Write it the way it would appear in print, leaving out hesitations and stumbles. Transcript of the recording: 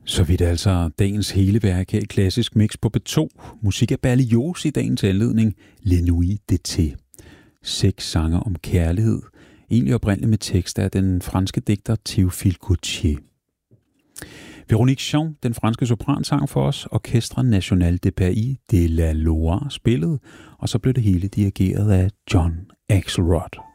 Så vidt altså dagens hele værk her i Klassisk Mix på B2. Musik af Berlioz i dagens anledning, Les Nuits d'été. 6 sange om kærlighed, egentlig oprindeligt med tekst af den franske digter Théophile Gautier. Véronique Jean, den franske sopran, sang for os. Orchestre National de Pays de la Loire spillede, og så blev det hele dirigeret af John Axelrod.